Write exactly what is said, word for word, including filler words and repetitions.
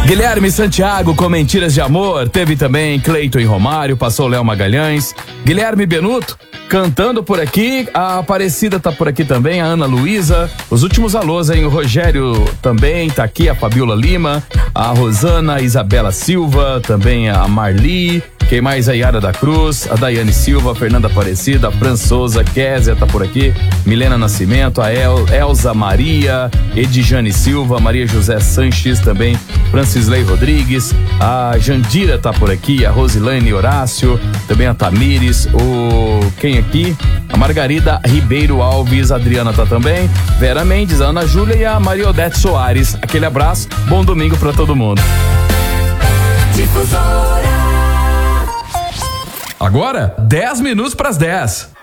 Guilherme Santiago com Mentiras de Amor. Teve também Cleiton e Romário, passou Léo Magalhães. Guilherme Benuto cantando por aqui. A Aparecida tá por aqui também, a Ana Luísa. Os últimos alôs, hein? O Rogério também tá aqui, a Fabiola Lima, a Rosana, a Isabela Silva, também a Marli. Quem mais? A Yara da Cruz, a Daiane Silva, a Fernanda Aparecida, a Fran Souza, Kézia tá por aqui, Milena Nascimento, a El, Elza Maria, Edjane Silva, Maria José Sanches também, Francisley Rodrigues, a Jandira tá por aqui, a Rosilane Horácio, também a Tamires, o... quem aqui? A Margarida Ribeiro Alves, a Adriana tá também, Vera Mendes, a Ana Júlia e a Maria Odete Soares. Aquele abraço, bom domingo pra todo mundo. Difusora. Agora, dez minutos pras dez.